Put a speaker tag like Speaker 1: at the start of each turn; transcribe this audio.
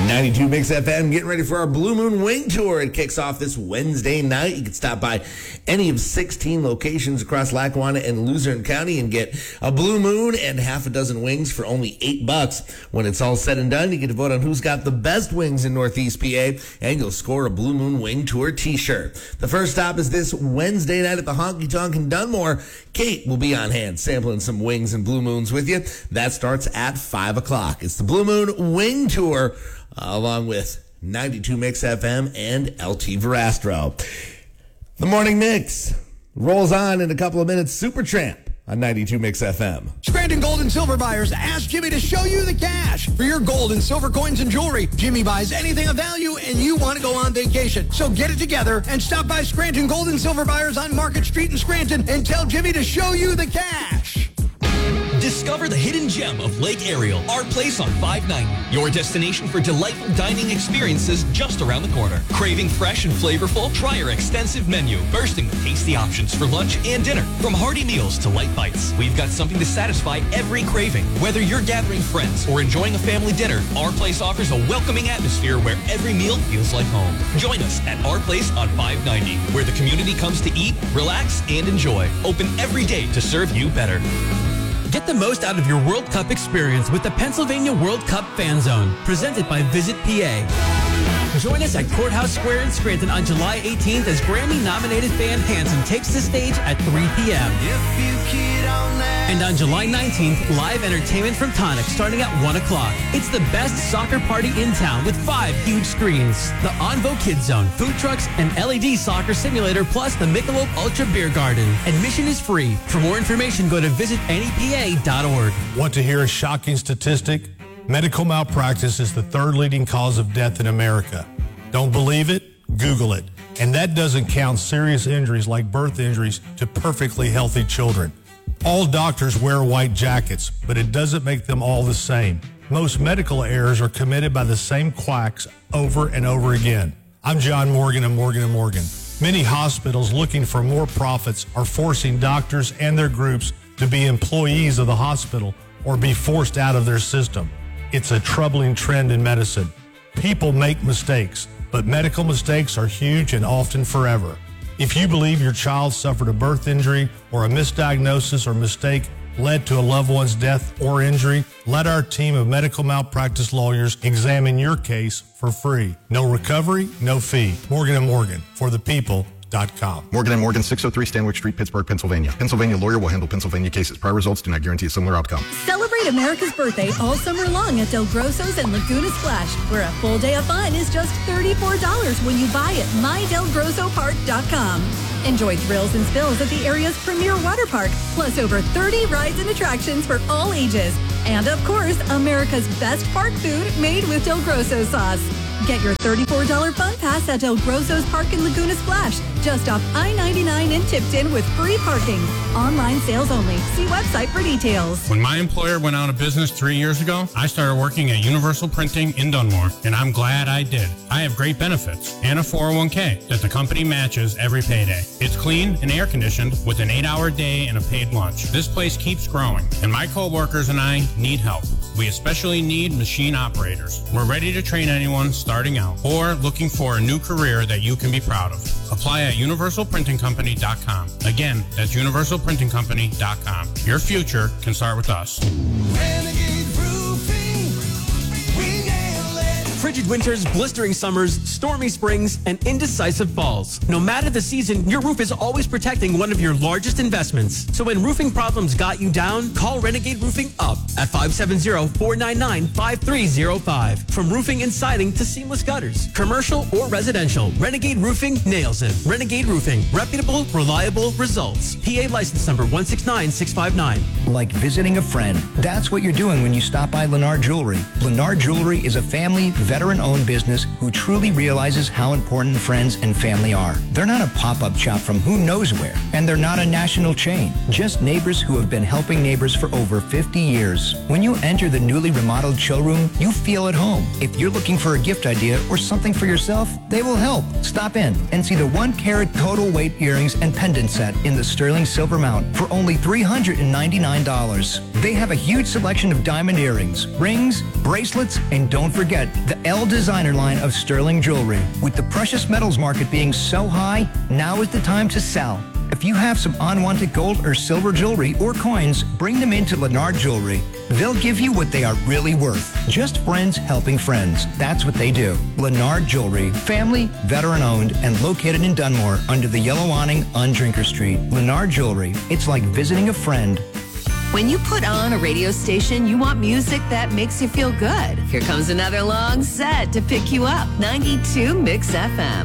Speaker 1: 92 Mix FM, getting ready for our Blue Moon Wing Tour. It kicks off this Wednesday night. You can stop by any of 16 locations across Lackawanna and Luzerne County and get a Blue Moon and half a dozen wings for only $8. When it's all said and done, you get to vote on who's got the best wings in Northeast PA, and you'll score a Blue Moon Wing Tour t-shirt. The first stop is this Wednesday night at the Honky Tonk in Dunmore. Kate will be on hand sampling some wings and Blue Moons with you. That starts at 5 o'clock. It's the Blue Moon Wing Tour, along with 92 Mix FM and LT Verastro. The Morning Mix rolls on in a couple of minutes. Supertramp on 92 Mix FM.
Speaker 2: Scranton Gold and Silver buyers, ask Jimmy to show you the cash for your gold and silver coins and jewelry. Jimmy buys anything of value, and you want to go on vacation. So get it together and stop by Scranton Gold and Silver buyers on Market Street in Scranton and tell Jimmy to show you the cash.
Speaker 3: Discover the hidden gem of Lake Ariel, our place on 590. Your destination for delightful dining experiences just around the corner. Craving fresh and flavorful? Try our extensive menu, bursting with tasty options for lunch and dinner. From hearty meals to light bites, we've got something to satisfy every craving. Whether you're gathering friends or enjoying a family dinner, our place offers a welcoming atmosphere where every meal feels like home. Join us at our place on 590, where the community comes to eat, relax, and enjoy. Open every day to serve you better.
Speaker 4: Get the most out of your World Cup experience with the Pennsylvania World Cup Fan Zone, presented by Visit PA. Join us at Courthouse Square in Scranton on July 18th as Grammy-nominated Van Hansen takes the stage at 3 p.m. And on July 19th, live entertainment from Tonic starting at 1 o'clock. It's the best soccer party in town with 5 huge screens. The Onvo Kids Zone, food trucks, and LED soccer simulator, plus the Michelob Ultra Beer Garden. Admission is free. For more information, go to visitnepa.org.
Speaker 5: Want to hear a shocking statistic? Medical malpractice is the third leading cause of death in America. Don't believe it? Google it. And that doesn't count serious injuries like birth injuries to perfectly healthy children. All doctors wear white jackets, but it doesn't make them all the same. Most medical errors are committed by the same quacks over and over again. I'm John Morgan of Morgan & Morgan. Many hospitals looking for more profits are forcing doctors and their groups to be employees of the hospital or be forced out of their system. It's a troubling trend in medicine. People make mistakes, but medical mistakes are huge and often forever. If you believe your child suffered a birth injury or a misdiagnosis or mistake led to a loved one's death or injury, let our team of medical malpractice lawyers examine your case for free. No recovery, no fee. Morgan & Morgan, for the people.com.
Speaker 6: Morgan & Morgan, 603 Stanwyck Street, Pittsburgh, Pennsylvania. Pennsylvania lawyer will handle Pennsylvania cases. Prior results do not guarantee a similar outcome.
Speaker 7: Celebrate America's birthday all summer long at Del Grosso's and Laguna Splash, where a full day of fun is just $34 when you buy at mydelgrossopark.com. Enjoy thrills and spills at the area's premier water park, plus over 30 rides and attractions for all ages. And of course, America's best park food made with Del Grosso sauce. Get your $34 fun pass at Del Grosso's Park in Laguna Splash, just off I-99 in Tipton with free parking. Online sales only. See website for details.
Speaker 8: When my employer went out of business 3 years ago, I started working at Universal Printing in Dunmore, and I'm glad I did. I have great benefits and a 401k that the company matches every payday. It's clean and air-conditioned with an 8-hour day and a paid lunch. This place keeps growing, and my co-workers and I need help. We especially need machine operators. We're ready to train anyone starting out or looking for a new career that you can be proud of. Apply at universalprintingcompany.com. Again, that's universalprintingcompany.com. Your future can start with us.
Speaker 4: Frigid winters, blistering summers, stormy springs, and indecisive falls. No matter the season, your roof is always protecting one of your largest investments. So when roofing problems got you down, call Renegade Roofing up at 570-499-5305. From roofing and siding to seamless gutters, commercial or residential, Renegade Roofing nails it. Renegade Roofing, reputable, reliable results. PA license number 169659.
Speaker 9: Like visiting a friend. That's what you're doing when you stop by Lennar Jewelry. Lennar Jewelry is a family, veteran-owned business who truly realizes how important friends and family are. They're not a pop-up shop from who knows where, and they're not a national chain. Just neighbors who have been helping neighbors for over 50 years. When you enter the newly remodeled showroom, you feel at home. If you're looking for a gift idea or something for yourself, they will help. Stop in and see the 1-carat total weight earrings and pendant set in the sterling silver mount for only $399. They have a huge selection of diamond earrings, rings, bracelets, and don't forget the L Designer line of sterling jewelry. With the precious metals market being so high, now is the time to sell. If you have some unwanted gold or silver jewelry or coins, bring them into Lennard Jewelry. They'll give you what they are really worth. Just friends helping friends. That's what they do. Lennard Jewelry. Family, veteran-owned, and located in Dunmore under the yellow awning on Drinker Street. Lennard Jewelry. It's like visiting a friend.
Speaker 10: When you put on a radio station, you want music that makes you feel good. Here comes another long set to pick you up. 92 Mix FM.